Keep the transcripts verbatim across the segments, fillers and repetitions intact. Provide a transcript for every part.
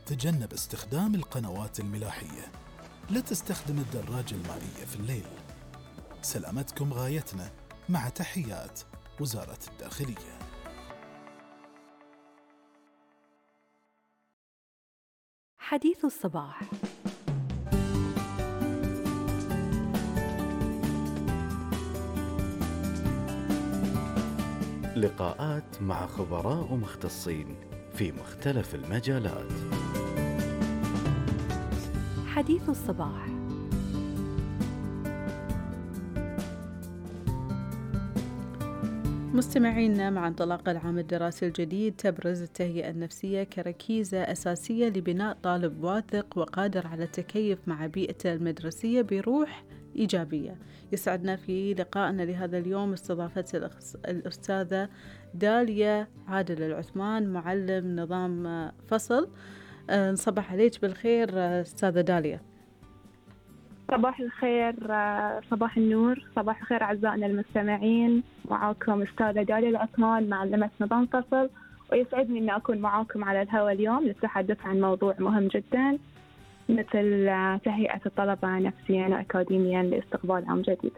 تجنب استخدام القنوات الملاحية. لا تستخدم الدراجة المائية في الليل. سلامتكم غايتنا، مع تحيات وزارة الداخلية. حديث الصباح. لقاءات مع خبراء ومختصين في مختلف المجالات. حديث الصباح. مستمعينا، مع انطلاق العام الدراسي الجديد تبرز التهيئة النفسية كركيزة أساسية لبناء طالب واثق وقادر على التكيف مع بيئته المدرسية بروح إيجابية. يسعدنا في لقائنا لهذا اليوم استضافة الأستاذة داليا عادل العثمان، معلم نظام فصل. نصبح عليك بالخير أستاذة داليا. صباح الخير، صباح النور، صباح الخير أعزائنا المستمعين. معاكم أستاذة داليا العثمان، معلمة نظام فصل، ويسعدني أن أكون معاكم على الهواء اليوم للتحدث عن موضوع مهم جدا مثل تهيئة الطلبة نفسيا وأكاديميا لاستقبال عام جديد.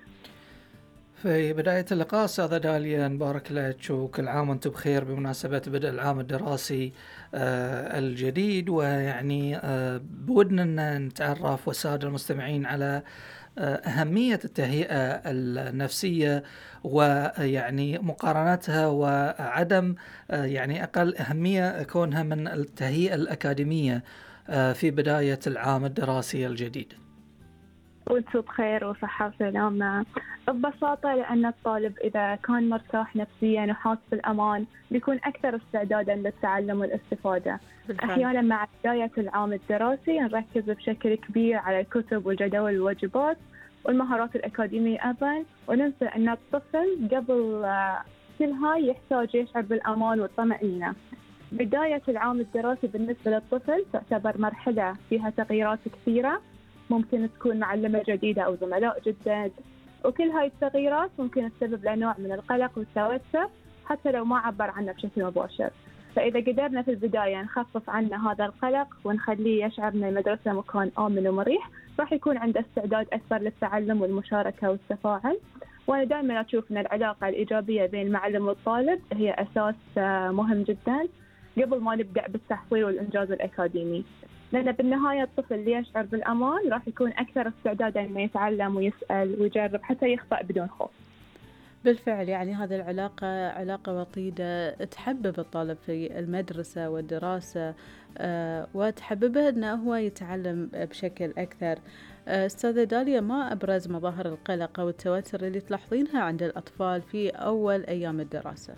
في بداية اللقاء أستاذة داليا، نبارك لك وكل عام وأنتم بخير بمناسبة بدء العام الدراسي آه الجديد. ويعني آه بودنا أن نتعرف والسادة المستمعين على آه أهمية التهيئة النفسية، ويعني مقارنتها وعدم آه يعني أقل أهمية كونها من التهيئة الأكاديمية آه في بداية العام الدراسي الجديد. وانتم بخير وصحة وسلامة. ببساطة لأن الطالب إذا كان مرتاح نفسيا وحاسس بالأمان بيكون أكثر استعدادا للتعلم والاستفادة. بالفعل. أحيانا مع بداية العام الدراسي نركز بشكل كبير على الكتب والجداول والواجبات والمهارات الأكاديمية أيضا، وننسى أن الطفل قبل كل هاي يحتاج يشعر بالأمان والطمأنينة. بداية العام الدراسي بالنسبة للطفل تعتبر مرحلة فيها تغييرات كثيرة، ممكن تكون معلمة جديدة أو زملاء جدد، وكل هاي التغييرات ممكن تسبب له نوع من القلق والتوتر حتى لو ما عبر عنه بشكل مباشر. فإذا قدرنا في البداية نخفف عنه هذا القلق ونخليه يشعر أن المدرسة مكان آمن ومريح، راح يكون عنده استعداد أكبر للتعلم والمشاركة والتفاعل. وأنا دائما أشوف أن العلاقة الإيجابية بين المعلم والطالب هي أساس مهم جدا قبل ما نبدأ بالتحصيل والإنجاز الأكاديمي، لأن بالنهاية الطفل اللي يشعر بالأمان راح يكون أكثر استعدادا إنه يتعلم ويسأل ويجرب حتى يخطأ بدون خوف. بالفعل، يعني هذه العلاقة علاقة وطيدة تحبب الطالب في المدرسة والدراسة أه وتحببه أنه هو يتعلم بشكل أكثر. أه أستاذة داليا، ما أبرز مظاهر القلق والتوتر اللي تلاحظينها عند الأطفال في أول أيام الدراسة؟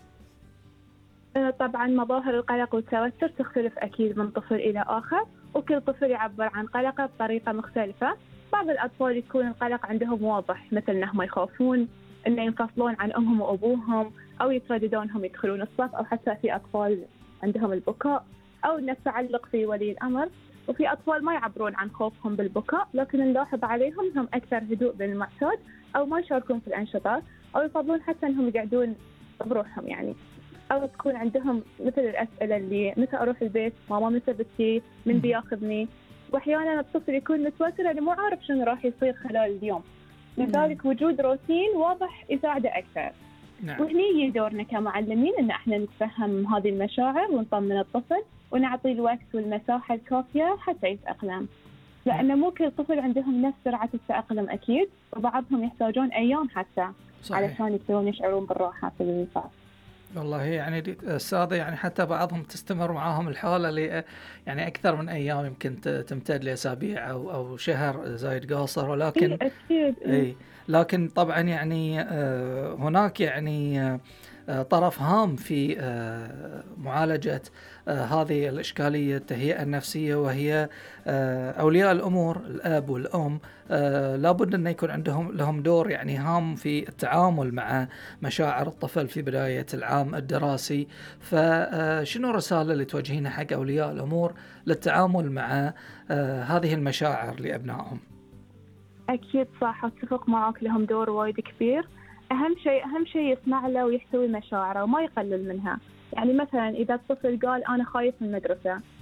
طبعا مظاهر القلق والتوتر تختلف أكيد من طفل إلى آخر، وكل طفل يعبر عن قلقه بطريقة مختلفة. بعض الأطفال يكون القلق عندهم واضح، مثل أنهم يخافون أن ينفصلون عن أمهم وأبوهم، أو يترددون أنهم يدخلون الصف، أو حتى في أطفال عندهم البكاء أو أن التعلق في ولي الأمر. وفي أطفال ما يعبرون عن خوفهم بالبكاء، لكن نلاحظ عليهم هم أكثر هدوء بالمعتاد، أو ما يشاركون في الأنشطة، أو يفضلون حتى أنهم يقعدون بروحهم يعني. أو تكون عندهم مثل الأسئلة اللي متى أروح البيت، ماما متى بتجي، من بياخذني. وأحيانا الطفل يكون متوتر لأنه مو عارف شنو راح يصير خلال اليوم، لذلك وجود روتين واضح يساعده أكثر. نعم. وهني يجي دورنا كمعلمين إن إحنا نتفهم هذه المشاعر ونطمن الطفل ونعطي الوقت والمساحة الكافية حتى يتأقلم، لأن مو كل طفل عندهم نفس سرعة التأقلم أكيد، وبعضهم يحتاجون أيام حتى صحيح. علشان يصيرون يشعرون بالراحة في الفصل. والله يعني السادة يعني حتى بعضهم تستمر معاهم الحالة ل يعني أكثر من أيام، يمكن تمتد لأسابيع أو أو شهر زايد قاصر، ولكن أي لكن طبعا يعني هناك يعني طرف هام في معالجة هذه الإشكالية التهيئة النفسية، وهي أولياء الأمور الأب والأم. لابد أن يكون عندهم لهم دور يعني هام في التعامل مع مشاعر الطفل في بداية العام الدراسي. فشنو الرسالة اللي توجهينها حق أولياء الأمور للتعامل مع هذه المشاعر لأبنائهم؟ أكيد صح، أتفق معك، لهم دور وايد كبير. أهم شيء أهم شيء يسمع له ويحتوي مشاعره وما يقلل منها. يعني مثلا إذا الطفل قال أنا خايف من المدرسة،